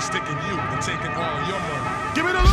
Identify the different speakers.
Speaker 1: sticking you and taking all your money.
Speaker 2: Give me the